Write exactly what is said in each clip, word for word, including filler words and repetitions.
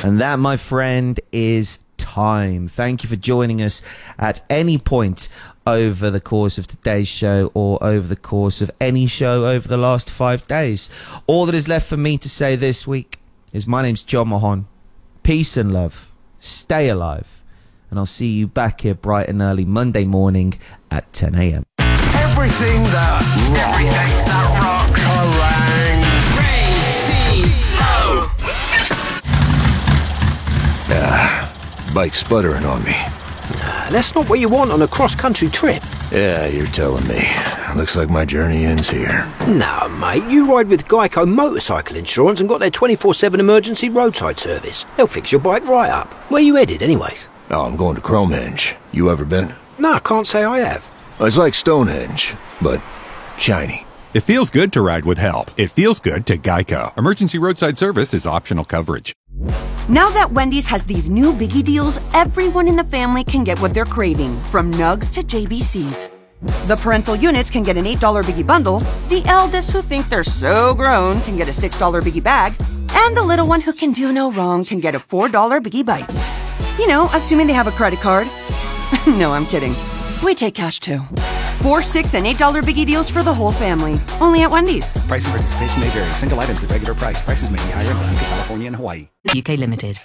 And that, my friend, is time. Thank you for joining us at any point over the course of today's show or over the course of any show over the last five days. All that is left for me to say this week is my name's John Mahon. Peace and love. Stay alive. And I'll see you back here bright and early Monday morning at ten a.m. Everything that rocks. Everything that rocks. Kerrang! Ah, bike's sputtering on me. Nah, that's not what you want on a cross-country trip. Yeah, you're telling me. Looks like my journey ends here. No, mate, you ride with Geico Motorcycle Insurance and got their twenty-four seven emergency roadside service. They'll fix your bike right up. Where you headed, anyways? Oh, I'm going to Cromehenge. You ever been? No, I can't say I have. It's like Stonehenge, but shiny. It feels good to ride with help. It feels good to Geico. Emergency roadside service is optional coverage. Now that Wendy's has these new biggie deals, everyone in the family can get what they're craving, from nugs to J B Cs. The parental units can get an eight dollar biggie bundle, the eldest who think they're so grown can get a six dollar biggie bag, and the little one who can do no wrong can get a four dollar biggie bites. You know, assuming they have a credit card. No, I'm kidding. We take cash too. Four, six, and eight dollar biggie deals for the whole family. Only at Wendy's. Price and participation may vary. Single items at regular price. Prices may be higher in Alaska, California, and Hawaii. U K Limited.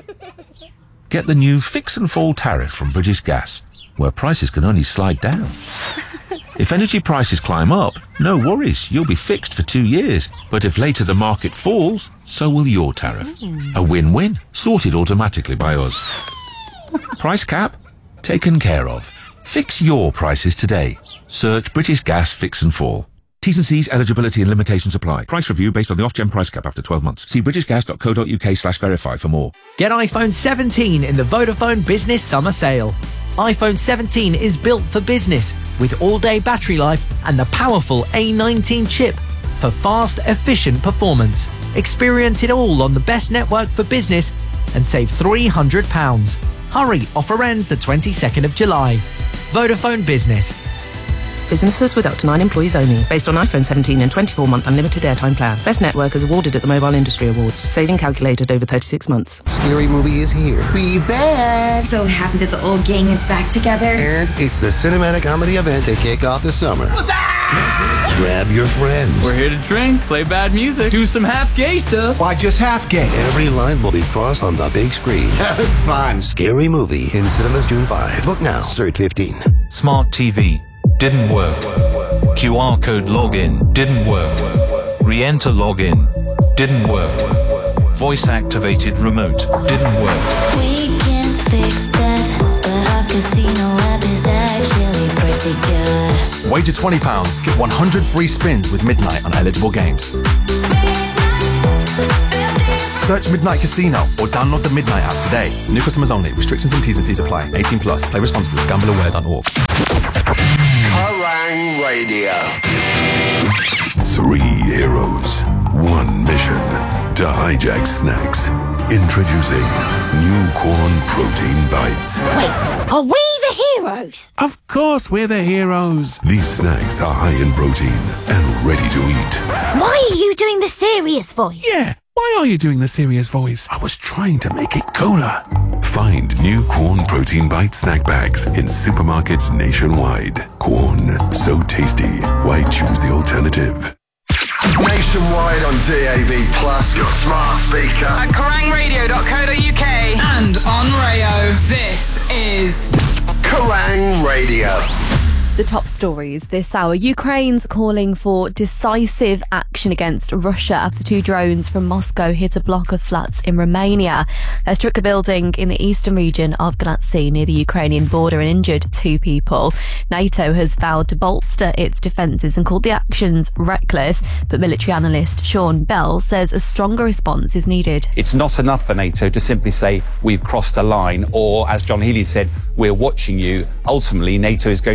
Get the new Fix and Fall tariff from British Gas, where prices can only slide down. If energy prices climb up, no worries, you'll be fixed for two years. But if later the market falls, so will your tariff. A win-win, sorted automatically by us. Price cap? Taken care of. Fix your prices today. Search British Gas Fix and Fall. T's and C's, eligibility and limitations apply. Price review based on the off-gen price cap after twelve months. See britishgas.co.uk slash verify for more. Get iPhone seventeen in the Vodafone Business Summer Sale. iPhone seventeen is built for business with all-day battery life and the powerful A nineteen chip for fast, efficient performance. Experience it all on the best network for business and save three hundred pounds. Hurry, offer ends the twenty-second of July. Vodafone Business. Businesses with up to nine employees only. Based on iPhone seventeen and twenty-four month unlimited airtime plan. Best network is awarded at the Mobile Industry Awards. Saving calculated over thirty-six months. Scary Movie is here. Be back! So happy that the old gang is back together. And it's the cinematic comedy event to kick off the summer. Grab your friends. We're here to drink, play bad music, do some half gay stuff. Why just half gay? Every line will be crossed on the big screen. That was fun. Scary Movie in cinemas June fifth. Book now. Cert fifteen. Smart T V. Didn't work. Q R code login. Didn't work. Re-enter login. Didn't work. Voice activated remote. Didn't work. We can fix that, but our casino app is actually pretty good. Wager twenty pounds, get one hundred free spins with Midnight on eligible games. Search Midnight Casino or download the Midnight app today. New customers only. Restrictions and T's and C's apply. eighteen plus. Play responsibly. gamble aware dot org. Kerrang Radio. Three heroes, one mission to hijack snacks. Introducing new corn protein bites. Wait, are we the heroes? Of course we're the heroes. These snacks are high in protein and ready to eat. Why are you doing the serious voice? Yeah, why are you doing the serious voice? I was trying to make it cooler. Find new Corn Protein Bite snack bags in supermarkets nationwide. Corn, so tasty. Why choose the alternative? Nationwide on D A B Plus, your smart speaker. At kerrang radio dot co dot uk and on Rayo. This is Kerrang Radio. The top stories this hour. Ukraine's calling for decisive action against Russia after two drones from Moscow hit a block of flats in Romania. They struck a building in the eastern region of Galați near the Ukrainian border and injured two people. NATO has vowed to bolster its defences and called the actions reckless, but military analyst Sean Bell says a stronger response is needed. It's not enough for NATO to simply say we've crossed a line, or as John Healey said, we're watching you. Ultimately, NATO is going to have to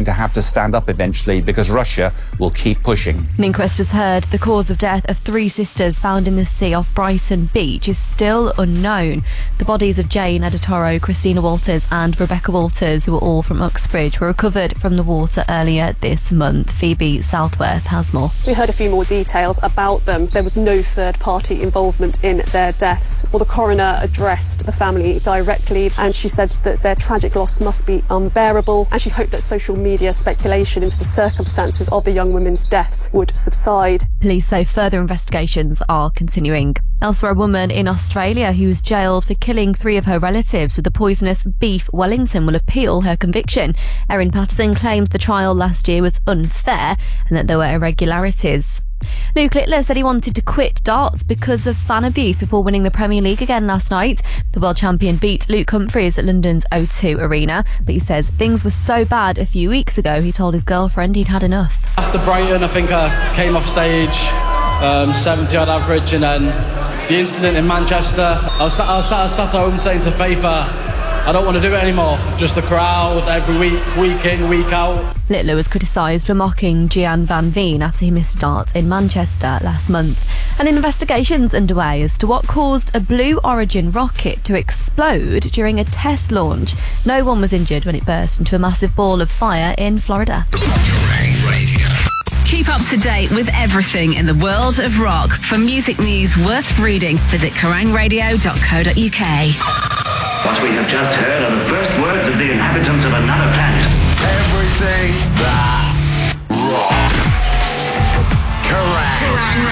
stand up eventually because Russia will keep pushing. An inquest has heard the cause of death of three sisters found in the sea off Brighton Beach is still unknown. The bodies of Jane Editoro, Christina Walters and Rebecca Walters, who were all from Uxbridge, were recovered from the water earlier this month. Phoebe Southworth has more. We heard a few more details about them. There was no third-party involvement in their deaths. Well, the coroner addressed the family directly, and she said that their tragic loss must be unbearable, and she hoped that social media speculation into the circumstances of the young women's deaths would subside. Police say further investigations are continuing. Elsewhere, a woman in Australia who was jailed for killing three of her relatives with the poisonous beef Wellington will appeal her conviction. Erin Patterson claims the trial last year was unfair and that there were irregularities. Luke Littler said he wanted to quit darts because of fan abuse before winning the Premier League again last night. The world champion beat Luke Humphries at London's O two Arena, but he says things were so bad a few weeks ago he told his girlfriend he'd had enough. After Brighton, I think I came off stage, um, seventy odd average, and then the incident in Manchester, I was, sat, I was sat, I was sat at home saying to Faith, uh, I don't want to do it anymore. Just the crowd, every week, week in, week out. Littler was criticised for mocking Gian Van Veen after he missed darts in Manchester last month. And an investigation's underway as to what caused a Blue Origin rocket to explode during a test launch. No one was injured when it burst into a massive ball of fire in Florida. Keep up to date with everything in the world of rock. For music news worth reading, visit kerrang radio dot co dot uk. What we have just heard are the first words of the inhabitants of another planet.